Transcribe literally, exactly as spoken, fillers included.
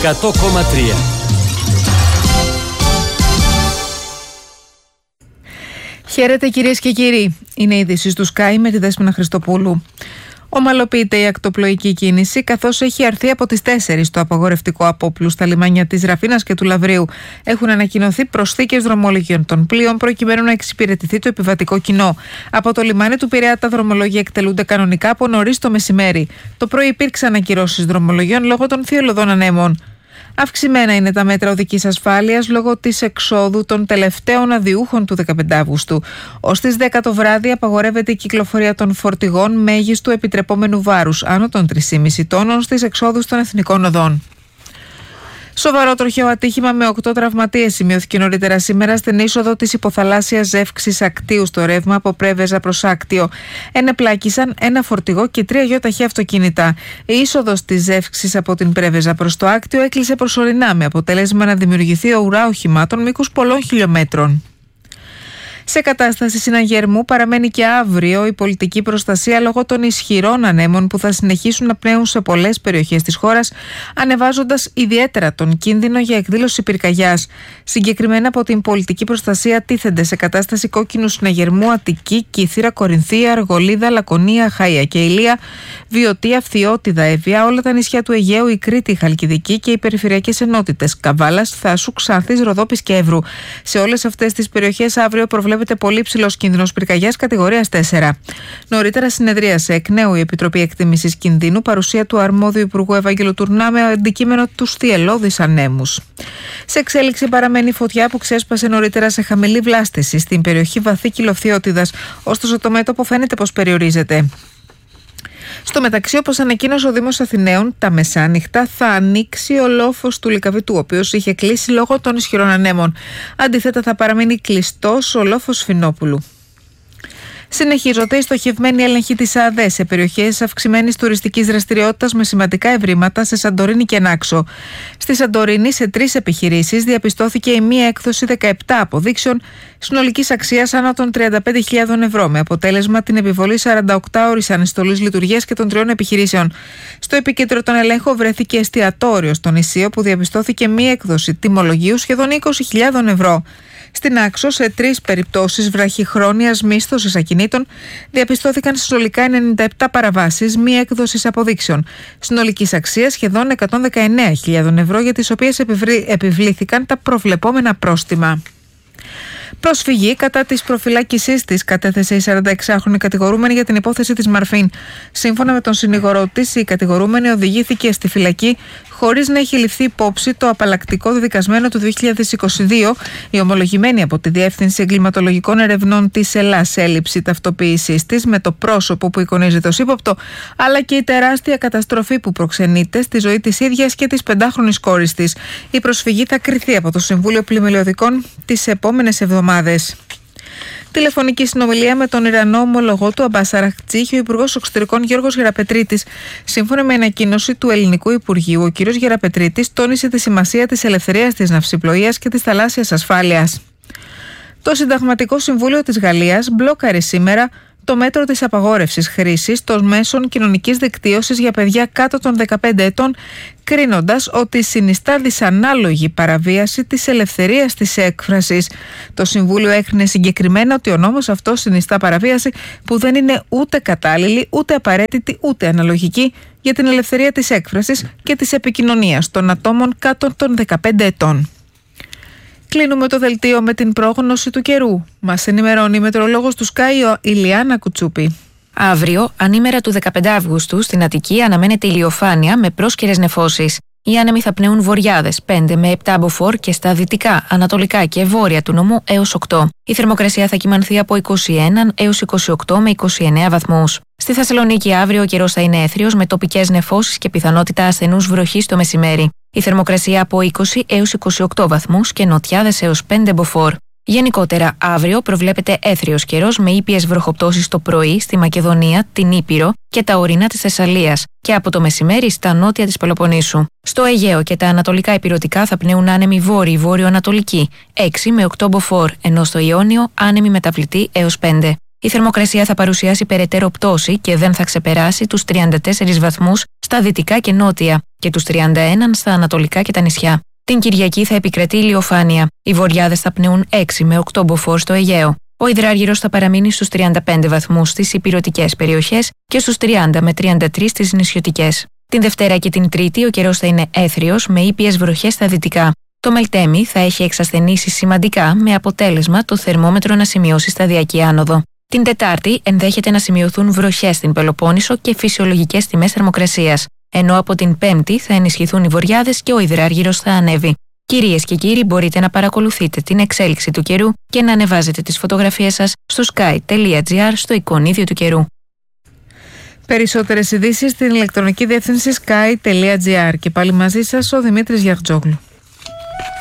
εκατό κόμμα τρία. Χαίρετε κυρίες και κύριοι. Είναι η είδηση του Sky με τη Δέσποινα Χριστοπούλου. Ομαλοποιείται η ακτοπλοϊκή κίνηση, καθώς έχει αρθεί από τις τέσσερις το απαγορευτικό απόπλου στα λιμάνια της Ραφίνας και του Λαβρίου. Έχουν ανακοινωθεί προσθήκες δρομολογίων των πλοίων προκειμένου να εξυπηρετηθεί το επιβατικό κοινό. Από το λιμάνι του Πειραιά τα δρομολόγια εκτελούνται κανονικά από νωρίς το μεσημέρι. Το πρωί υπήρξαν ακυρώσεις δρομολογιών λόγω των θειολωδών ανέμων. Αυξημένα είναι τα μέτρα οδικής ασφάλειας λόγω της εξόδου των τελευταίων αδιούχων του δεκαπέντε Αυγούστου. Ως τις δέκα το βράδυ απαγορεύεται η κυκλοφορία των φορτηγών μέγιστου επιτρεπόμενου βάρους άνω των τρία κόμμα πέντε τόνων στις εξόδους των εθνικών οδών. Σοβαρό τροχαίο ατύχημα με οκτώ τραυματίες σημειώθηκε νωρίτερα σήμερα στην είσοδο της υποθαλάσσιας ζεύξης Ακτίου στο ρεύμα από Πρέβεζα προς Άκτιο. Ενεπλάκησαν ένα φορτηγό και τρία γιοταχή αυτοκίνητα. Η είσοδος της ζεύξης από την Πρέβεζα προς το Άκτιο έκλεισε προσωρινά με αποτέλεσμα να δημιουργηθεί ουρά οχημάτων μήκους πολλών χιλιόμετρων. Σε κατάσταση συναγερμού παραμένει και αύριο η πολιτική προστασία λόγω των ισχυρών ανέμων που θα συνεχίσουν να πνέουν σε πολλές περιοχές της χώρας, ανεβάζοντας ιδιαίτερα τον κίνδυνο για εκδήλωση πυρκαγιάς. Συγκεκριμένα από την πολιτική προστασία τίθενται σε κατάσταση κόκκινου συναγερμού Αττική, Κύθυρα, Κορινθία, Αργολίδα, Λακωνία, Χάια και Ηλία, Βιωτία, Φθιώτιδα, Εύβοια, όλα τα νησιά του Αιγαίου, η Κρήτη, η Χαλκιδική και οι περιφερειακές ενότητες Καβάλας, Θάσου, Ξάνθης, Ροδόπης και Εύρου. Σε όλες αυτές τις περιοχές αύριο προβλέπεται πολύ ψηλός κίνδυνος πυρκαγιάς κατηγορίας τέσσερα. Νωρίτερα συνεδρίασε εκ νέου η Επιτροπή Εκτίμησης Κινδύνου, παρουσία του αρμόδιου Υπουργού Ευάγγελου Τουρνά με αντικείμενο τους θυελλώδεις ανέμους. Σε εξέλιξη παραμένει η φωτιά που ξέσπασε νωρίτερα σε χαμηλή βλάστηση στην περιοχή Βαθύ Κιλοφθιώτιδας, ωστόσο το μέτωπο φαίνεται πως περιορίζεται. Στο μεταξύ, όπως ανακοίνωσε ο Δήμος Αθηναίων, τα μεσάνυχτα θα ανοίξει ο λόφος του Λυκαβητού, ο οποίος είχε κλείσει λόγω των ισχυρών ανέμων. Αντίθετα, θα παραμείνει κλειστός ο λόφος Φινόπουλου. Συνεχίζονται οι στοχευμένοι έλεγχοι της ΑΔΕ σε περιοχές αυξημένης τουριστικής δραστηριότητας με σημαντικά ευρήματα σε Σαντορίνη και Νάξο. Στη Σαντορίνη, σε τρεις επιχειρήσεις, διαπιστώθηκε η μία έκδοση δεκαεπτά αποδείξεων συνολικής αξίας άνω των τριάντα πέντε χιλιάδες ευρώ, με αποτέλεσμα την επιβολή σαρανταοκτάωρης ανιστολής λειτουργίας και των τριών επιχειρήσεων. Στο επίκεντρο των ελέγχων βρέθηκε εστιατόριο στο νησί, όπου διαπιστώθηκε μία έκδοση τιμολογίου σχεδόν είκοσι χιλιάδες ευρώ. Στην Άξο, σε τρεις περιπτώσεις βραχυχρόνιας μίσθωσης ακινήτων, διαπιστώθηκαν συνολικά ενενήντα επτά παραβάσεις μη έκδοσης αποδείξεων, συνολικής αξίας σχεδόν εκατόν δεκαεννέα χιλιάδες ευρώ, για τις οποίες επιβλήθηκαν τα προβλεπόμενα πρόστιμα. Προσφυγή κατά της προφυλάκησής της κατέθεσε η σαρανταεξάχρονη κατηγορούμενη για την υπόθεση της Μαρφίν. Σύμφωνα με τον συνηγορό της, η κατηγορούμενη οδηγήθηκε στη φυλακή χωρίς να έχει ληφθεί υπόψη το απαλλακτικό δεδικασμένο του δύο χιλιάδες είκοσι δύο, η ομολογημένη από τη Διεύθυνση Εγκληματολογικών Ερευνών της Ελλάς έλλειψη ταυτοποίησής της με το πρόσωπο που εικονίζεται ως ύποπτο, αλλά και η τεράστια καταστροφή που προξενείται στη ζωή της ίδιας και της πεντάχρονης κόρης της. Η προσφυγή θα κριθεί από το Συμβούλιο Πλημελιωδικών τις επόμενες εβδομάδες. Τηλεφωνική συνομιλία με τον Ιρανό ομολογό του Αμπάς Αραχτζή είχε ο Υπουργός Εξωτερικών Γιώργος Γεραπετρίτης. Σύμφωνα με ανακοίνωση του Ελληνικού Υπουργείου, ο κ. Γεραπετρίτης τόνισε τη σημασία της ελευθερίας της ναυσιπλοείας και της θαλάσσιας ασφάλειας. Το Συνταγματικό Συμβούλιο της Γαλλίας μπλόκαρε σήμερα το μέτρο της απαγόρευσης χρήσης των μέσων κοινωνικής δικτύωσης για παιδιά κάτω των δεκαπέντε ετών, κρίνοντας ότι συνιστά δυσανάλογη παραβίαση της ελευθερίας της έκφρασης. Το Συμβούλιο έκρινε συγκεκριμένα ότι ο νόμος αυτός συνιστά παραβίαση που δεν είναι ούτε κατάλληλη, ούτε απαραίτητη, ούτε αναλογική για την ελευθερία της έκφρασης και της επικοινωνίας των ατόμων κάτω των δεκαπέντε ετών. Κλείνουμε το δελτίο με την πρόγνωση του καιρού. Μας ενημερώνει η μετεωρολόγος του Sky, Ηλιάνα Κουτσούπη. Αύριο, ανήμερα του δεκαπέντε Αυγούστου, στην Αττική αναμένεται ηλιοφάνεια με πρόσκαιρες νεφώσεις. Οι άνεμοι θα πνέουν βορειάδες πέντε με επτά μποφόρ και στα δυτικά, ανατολικά και βόρεια του νομού έως οκτώ. Η θερμοκρασία θα κυμανθεί από είκοσι ένα έως είκοσι οκτώ με είκοσι εννέα βαθμούς. Στη Θεσσαλονίκη αύριο ο καιρός θα είναι έθριος με τοπικές νεφώσεις και πιθανότητα ασθενούς βροχής το μεσημέρι. Η θερμοκρασία από είκοσι έως είκοσι οκτώ βαθμούς και νοτιάδες έως πέντε μποφόρ. Γενικότερα, αύριο προβλέπεται έθριος καιρός με ήπιες βροχοπτώσεις το πρωί στη Μακεδονία, την Ήπειρο και τα ορεινά της Θεσσαλίας και από το μεσημέρι στα νότια της Πελοποννήσου. Στο Αιγαίο και τα ανατολικά ηπειρωτικά θα πνέουν άνεμοι βόρειοι-βόρειο-ανατολικοί έξι με οκτώ μποφόρ, ενώ στο Ιόνιο άνεμοι μεταβλητοί έως πέντε. Η θερμοκρασία θα παρουσιάσει περαιτέρω πτώση και δεν θα ξεπεράσει τους τριάντα τέσσερις βαθμούς στα δυτικά και νότια και τους τριάντα ένα στα ανατολικά και τα νησιά. Την Κυριακή θα επικρατεί ηλιοφάνεια. Οι βορειάδες θα πνέουν έξι με οκτώ μποφόρ στο Αιγαίο. Ο υδράργυρος θα παραμείνει στους τριάντα πέντε βαθμούς στις ηπειρωτικές περιοχές και στους τριάντα με τριάντα τρία στις νησιωτικές. Την Δευτέρα και την Τρίτη ο καιρός θα είναι έθριος με ήπιες βροχές στα δυτικά. Το Μελτέμι θα έχει εξασθενήσει σημαντικά με αποτέλεσμα το θερμόμετρο να σημειώσει σταδιακή άνοδο. Την Τετάρτη ενδέχεται να σημειωθούν βροχές στην Πελοπόννησο και φυσιολογικές τιμές θερμοκρασίας, ενώ από την Πέμπτη θα ενισχυθούν οι βορειάδες και ο υδράργυρος θα ανέβει. Κυρίες και κύριοι, μπορείτε να παρακολουθείτε την εξέλιξη του καιρού και να ανεβάζετε τις φωτογραφίες σας στο sky τελεία gr στο εικονίδιο του καιρού. Περισσότερες ειδήσεις στην ηλεκτρονική διεύθυνση sky τελεία gr και πάλι μαζί σας ο Δημήτρης Γιαχτζόγλου.